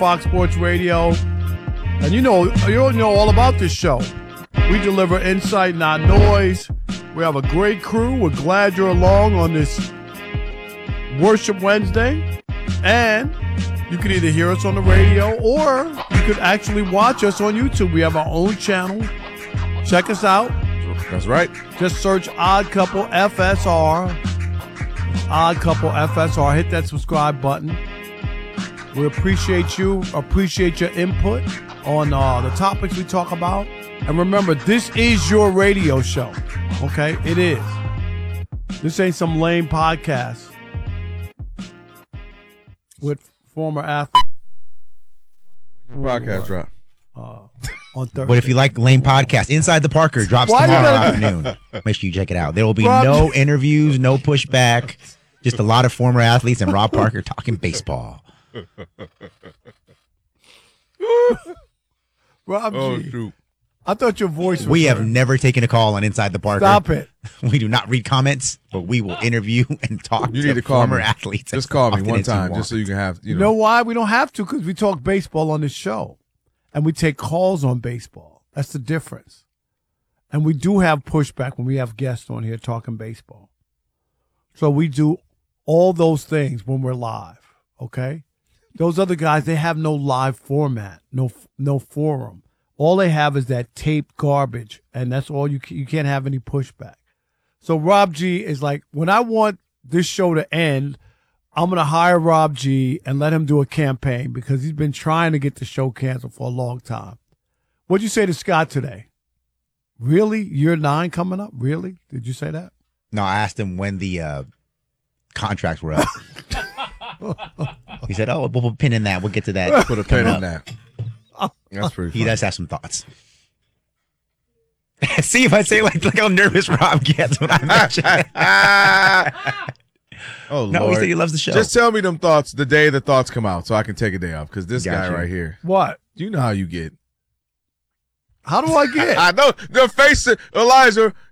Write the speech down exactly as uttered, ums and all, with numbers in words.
Fox Sports Radio. And you know, you know all about this show. We deliver insight, not noise. We have a great crew. We're glad you're along on this Worship Wednesday. And you can either hear us on the radio or you could actually watch us on YouTube. We have our own channel. Check us out. That's right. Just search Odd Couple F S R. Odd Couple F S R. Hit that subscribe button. We appreciate you. Appreciate your input on uh, the topics we talk about. And remember, this is your radio show. Okay? It is. This ain't some lame podcast with former athletes. Podcast drop. Uh, on Thursday. But if you like lame podcast, Inside the Parker drops Why tomorrow you gotta- afternoon. Make sure you check it out. There will be Rob- no interviews, no pushback, just a lot of former athletes and Rob Parker talking baseball. Rob Oh, G, shoot. I thought your voice was We have heard. never taken a call on Inside the Parker. Stop it. We do not read comments, but we will interview and talk You to need to call former me. athletes. Just as call me often one as you time, want. just so you can have, you You know. know why? We don't have to because we talk baseball on this show. And we take calls on baseball. That's the difference. And we do have pushback when we have guests on here talking baseball. So we do all those things when we're live, okay? Those other guys, they have no live format, no no forum. All they have is that taped garbage, and that's all you you can't have any pushback. So Rob G is like, when I want this show to end, I'm going to hire Rob G and let him do a campaign because he's been trying to get the show canceled for a long time. What'd you say to Scott today? Really? Year nine coming up? Really? Did you say that? No, I asked him when the uh, contracts were up. He said, oh, we'll put a pin in that. We'll get to that. Put a pin coming in up. that. That's pretty He funny. does have some thoughts. See, if I say like, look how nervous Rob gets when I mention it. Oh, No, Lord. he said he loves the show. Just tell me them thoughts the day the thoughts come out so I can take a day off because this Got guy you. right here, What? you know how you get. How do I get? I know. The face, Elijah,